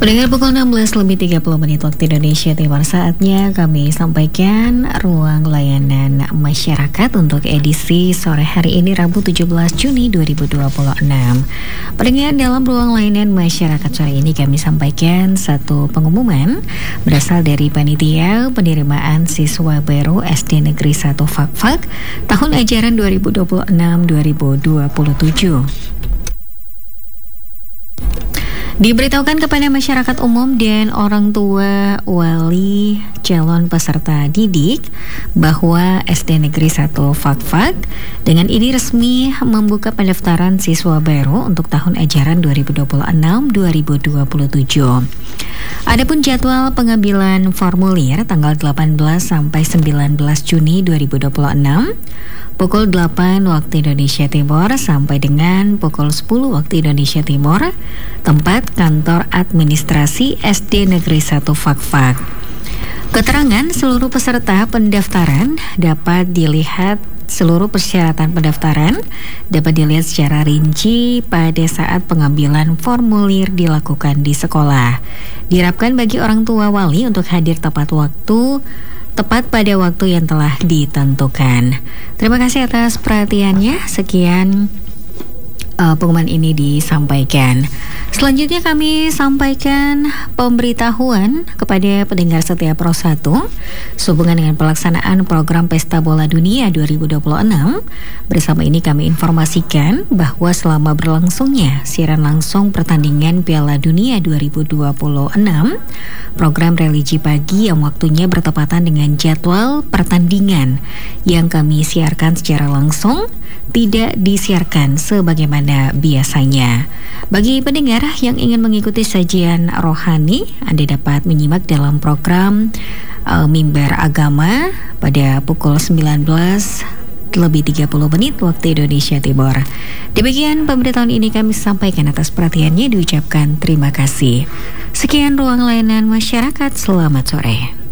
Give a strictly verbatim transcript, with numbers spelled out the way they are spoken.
Pendengar pukul enam belas lebih tiga puluh menit waktu Indonesia Timur, saatnya kami sampaikan ruang layanan masyarakat untuk edisi sore hari ini Rabu tujuh belas Juni dua ribu dua puluh enam. Pendengar, dalam ruang layanan masyarakat sore ini kami sampaikan satu pengumuman berasal dari Panitia Penerimaan Siswa Baru S D Negeri satu Fakfak tahun ajaran dua ribu dua puluh enam dua ribu dua puluh tujuh. Diberitahukan kepada masyarakat umum dan orang tua wali calon peserta didik bahwa S D Negeri satu Fakfak dengan ini resmi membuka pendaftaran siswa baru untuk tahun ajaran dua ribu dua puluh enam dua ribu dua puluh tujuh. Adapun jadwal pengambilan formulir tanggal delapan belas sampai sembilan belas Juni dua ribu dua puluh enam pukul delapan waktu Indonesia Timur sampai dengan pukul sepuluh waktu Indonesia Timur, tempat kantor administrasi S D Negeri satu Fakfak. Keterangan seluruh peserta pendaftaran dapat dilihat Seluruh persyaratan pendaftaran dapat dilihat secara rinci pada saat pengambilan formulir dilakukan di sekolah. Diharapkan bagi orang tua wali untuk hadir tepat waktu tepat pada waktu yang telah ditentukan. Terima kasih atas perhatiannya. Sekian uh, pengumuman ini disampaikan. Selanjutnya kami sampaikan pemberitahuan kepada pendengar setia Pro satu sehubungan dengan pelaksanaan program Pesta Bola Dunia dua ribu dua puluh enam. Bersama ini kami informasikan bahwa selama berlangsungnya siaran langsung pertandingan Piala Dunia dua ribu dua puluh enam, program religi pagi yang waktunya bertepatan dengan jadwal pertandingan yang kami siarkan secara langsung tidak disiarkan sebagaimana biasanya. Bagi pendengar yang ingin mengikuti sajian rohani, Anda dapat menyimak dalam program uh, Mimbar Agama pada pukul sembilan belas lebih tiga puluh menit waktu Indonesia Timur. Demikian pemberitahuan ini kami sampaikan, atas perhatiannya diucapkan terima kasih. Sekian ruang layanan masyarakat, selamat sore.